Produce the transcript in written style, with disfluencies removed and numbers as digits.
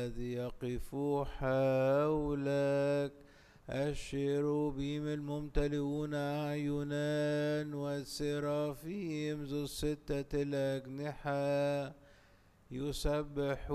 الذي يقف حولك، الشيروبيم الممتلئون أعينا والسرافيم ذو الستة الأجنحة يسبح